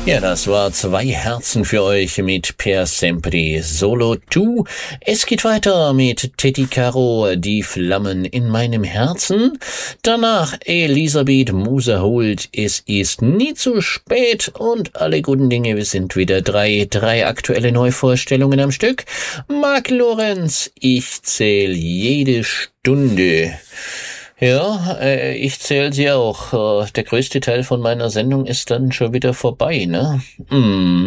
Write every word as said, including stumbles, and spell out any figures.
Ja, das war Zwei Herzen für euch mit Per Sempre Solo zwei. Es geht weiter mit Teddy Caro, Die Flammen in meinem Herzen. Danach Elisabeth Moser-Holt, Es ist nie zu spät und alle guten Dinge. Wir sind wieder drei, drei aktuelle Neuvorstellungen am Stück. Marc Lorenz, Ich zähl jede Stunde. Ja, äh, ich zähle sie auch. Äh, der größte Teil von meiner Sendung ist dann schon wieder vorbei, ne? Mm.